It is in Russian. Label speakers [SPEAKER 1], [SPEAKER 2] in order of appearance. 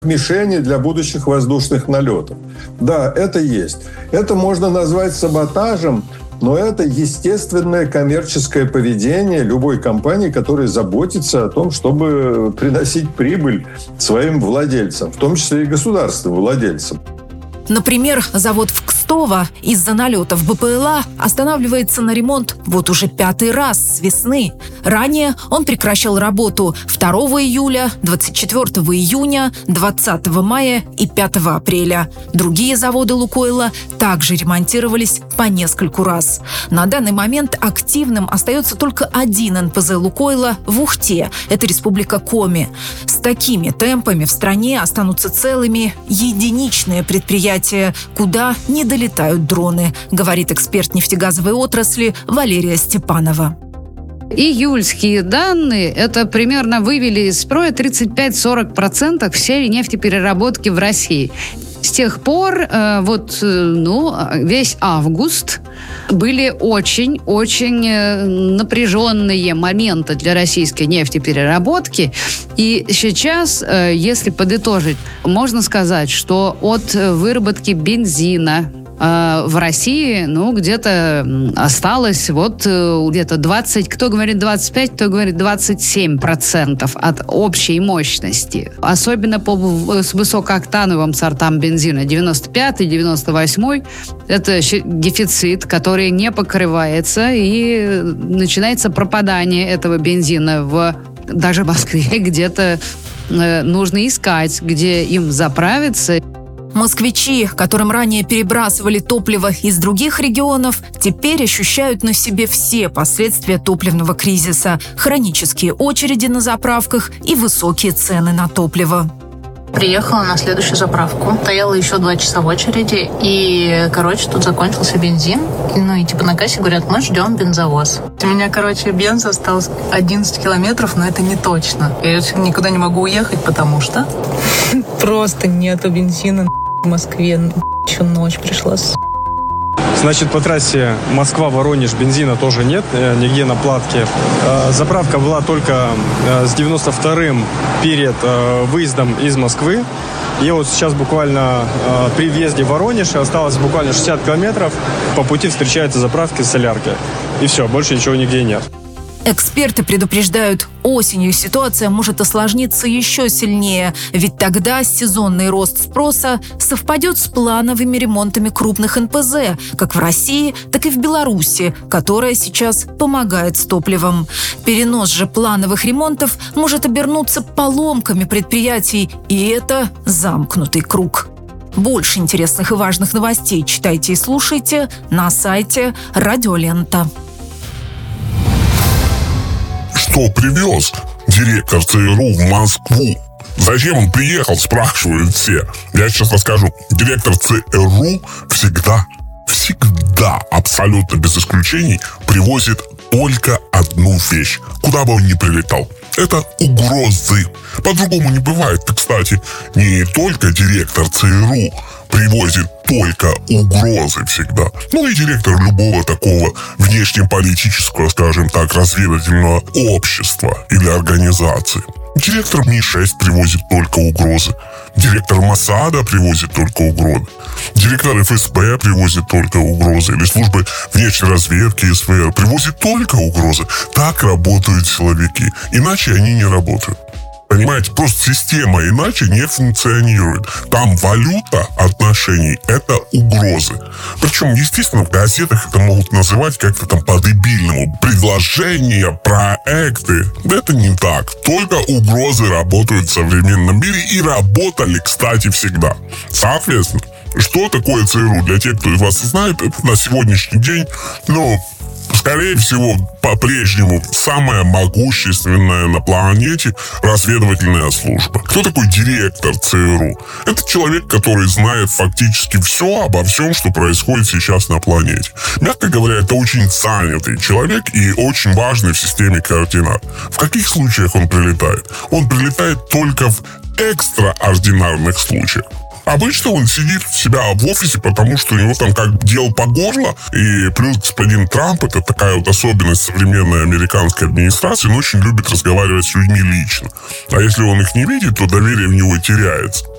[SPEAKER 1] мишени для будущих воздушных налетов. Да, это есть. Это можно назвать саботажем, но это естественное коммерческое поведение любой компании, которая заботится о том, чтобы приносить прибыль своим владельцам, в том числе и государственным владельцам.
[SPEAKER 2] Например, завод в Кстово из-за налетов БПЛА останавливается на ремонт вот уже 5-й раз с весны. Ранее он прекращал работу 2 июля, 24 июня, 20 мая и 5 апреля. Другие заводы «Лукойла» также ремонтировались по нескольку раз. На данный момент активным остается только один НПЗ «Лукойла» в Ухте. Это республика Коми. С такими темпами в стране останутся целыми единичные предприятия, куда не долетают дроны, говорит эксперт нефтегазовой отрасли Валерия Степанова.
[SPEAKER 3] Июльские данные это примерно вывели из строя 35-40% всей нефтепереработки в России. С тех пор весь август были очень-очень напряженные моменты для российской нефтепереработки. И сейчас, если подытожить, можно сказать, что от выработки бензина в России, где-то осталось где-то 20, кто говорит 25, кто говорит 27% от общей мощности. Особенно с высокооктановым сортам бензина. 95-й, 98-й – это дефицит, который не покрывается, и начинается пропадание этого бензина даже в Москве. Где-то нужно искать, где им заправиться.
[SPEAKER 2] Москвичи, которым ранее перебрасывали топливо из других регионов, теперь ощущают на себе все последствия топливного кризиса: хронические очереди на заправках и высокие цены на топливо.
[SPEAKER 4] Приехала на следующую заправку. Стояла еще 2 часа в очереди. И, тут закончился бензин. На кассе говорят, мы ждем бензовоз. У меня, бенза осталось 11 километров, но это не точно. Я никуда не могу уехать, потому что просто нету бензина в Москве. Еще ночь пришла.
[SPEAKER 5] Значит, по трассе Москва-Воронеж бензина тоже нет, нигде на платке. Заправка была только с 92-м перед выездом из Москвы. И вот сейчас буквально при въезде в Воронеж осталось буквально 60 километров. По пути встречаются заправки с соляркой. И все, больше ничего нигде нет.
[SPEAKER 2] Эксперты предупреждают, осенью ситуация может осложниться еще сильнее, ведь тогда сезонный рост спроса совпадет с плановыми ремонтами крупных НПЗ, как в России, так и в Беларуси, которая сейчас помогает с топливом. Перенос же плановых ремонтов может обернуться поломками предприятий, и это замкнутый круг. Больше интересных и важных новостей читайте и слушайте на сайте Радиолента.
[SPEAKER 6] Что привез директор ЦРУ в Москву? Зачем он приехал, спрашивают все. Я сейчас расскажу. Директор ЦРУ всегда, абсолютно без исключений, привозит только одну вещь, куда бы он ни прилетал. Это угрозы. По-другому не бывает. Кстати, не только директор ЦРУ привозит только угрозы всегда. И директор любого такого внешнеполитического, скажем так, разведывательного общества или организации. Директор Ми-6 привозит только угрозы. Директор Моссада привозит только угрозы. Директор ФСБ привозит только угрозы. Или службы внешней разведки СВР привозит только угрозы. Так работают силовики. Иначе они не работают. Понимаете, просто система иначе не функционирует. Там валюта отношений – это угрозы. Причем, естественно, в газетах это могут называть как-то там по-дебильному. Предложения, проекты. Да это не так. Только угрозы работают в современном мире и работали, кстати, всегда. Соответственно, что такое ЦРУ? Для тех, кто из вас знает, это на сегодняшний день, скорее всего, по-прежнему самая могущественная на планете разведывательная служба. Кто такой директор ЦРУ? Это человек, который знает фактически все обо всем, что происходит сейчас на планете. Мягко говоря, это очень занятый человек и очень важный в системе координат. В каких случаях он прилетает? Он прилетает только в экстраординарных случаях. Обычно он сидит у себя в офисе, потому что у него там как дел по горло. И плюс господин Трамп, это такая вот особенность современной американской администрации, он очень любит разговаривать с людьми лично. А если он их не видит, то доверие в него теряется.